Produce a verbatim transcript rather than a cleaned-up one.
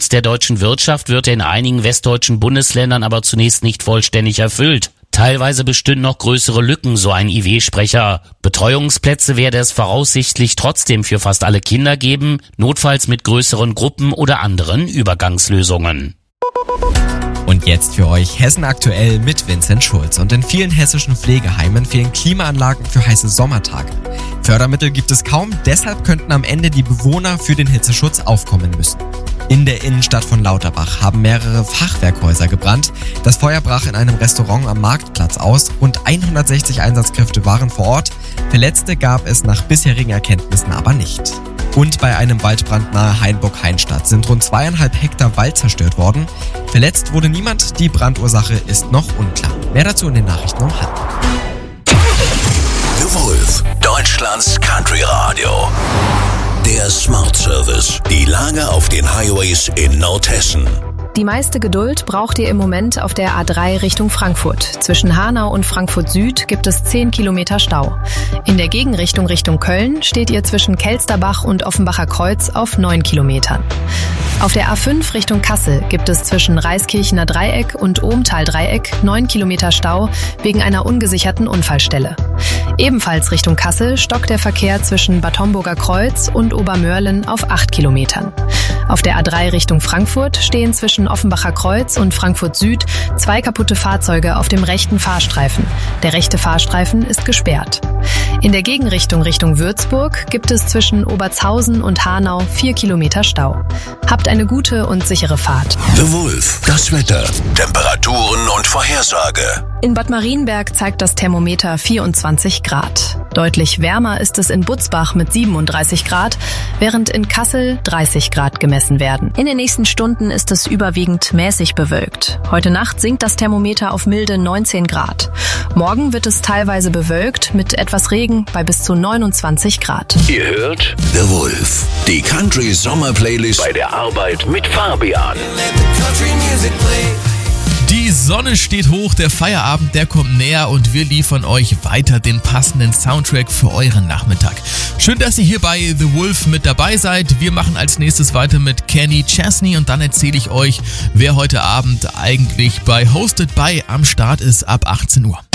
Klimaschutz der deutschen Wirtschaft wird in einigen westdeutschen Bundesländern aber zunächst nicht vollständig erfüllt. Teilweise bestünden noch größere Lücken, so ein I W-Sprecher. Betreuungsplätze werde es voraussichtlich trotzdem für fast alle Kinder geben, notfalls mit größeren Gruppen oder anderen Übergangslösungen. Und jetzt für euch Hessen aktuell mit Vincent Schulz. Und in vielen hessischen Pflegeheimen fehlen Klimaanlagen für heiße Sommertage. Fördermittel gibt es kaum, deshalb könnten am Ende die Bewohner für den Hitzeschutz aufkommen müssen. In der Innenstadt von Lauterbach haben mehrere Fachwerkhäuser gebrannt. Das Feuer brach in einem Restaurant am Marktplatz aus. Rund hundertsechzig Einsatzkräfte waren vor Ort. Verletzte gab es nach bisherigen Erkenntnissen aber nicht. Und bei einem Waldbrand nahe Hainburg-Hainstadt sind rund zweieinhalb Hektar Wald zerstört worden. Verletzt wurde niemand, die Brandursache ist noch unklar. Mehr dazu in den Nachrichten um halb. The Wolf, Deutschlands Country Radio. Der Smart Service. Die Lage auf den Highways in Nordhessen. Die meiste Geduld braucht ihr im Moment auf der A drei Richtung Frankfurt. Zwischen Hanau und Frankfurt Süd gibt es zehn Kilometer Stau. In der Gegenrichtung Richtung Köln steht ihr zwischen Kelsterbach und Offenbacher Kreuz auf neun Kilometern. Auf der A fünf Richtung Kassel gibt es zwischen Reiskirchener Dreieck und Ohmtal-Dreieck neun Kilometer Stau wegen einer ungesicherten Unfallstelle. Ebenfalls Richtung Kassel stockt der Verkehr zwischen Bad Homburger Kreuz und Obermörlen auf acht Kilometern. Auf der A drei Richtung Frankfurt stehen zwischen Offenbacher Kreuz und Frankfurt Süd zwei kaputte Fahrzeuge auf dem rechten Fahrstreifen. Der rechte Fahrstreifen ist gesperrt. In der Gegenrichtung Richtung Würzburg gibt es zwischen Obertshausen und Hanau vier Kilometer Stau. Habt eine gute und sichere Fahrt. The Wolf, das Wetter, Temperaturen und Vorhersage. In Bad Marienberg zeigt das Thermometer vierundzwanzig Grad. Deutlich wärmer ist es in Butzbach mit siebenunddreißig Grad, während in Kassel dreißig Grad gemessen werden. In den nächsten Stunden ist es überwiegend mäßig bewölkt. Heute Nacht sinkt das Thermometer auf milde neunzehn Grad. Morgen wird es teilweise bewölkt mit etwas Regen bei bis zu neunundzwanzig Grad. Ihr hört The Wolf, die Country Sommer Playlist bei der Arbeit mit Fabian. Die Sonne steht hoch, der Feierabend, der kommt näher und wir liefern euch weiter den passenden Soundtrack für euren Nachmittag. Schön, dass ihr hier bei The Wolf mit dabei seid. Wir machen als nächstes weiter mit Kenny Chesney und dann erzähle ich euch, wer heute Abend eigentlich bei Hosted by am Start ist ab achtzehn Uhr.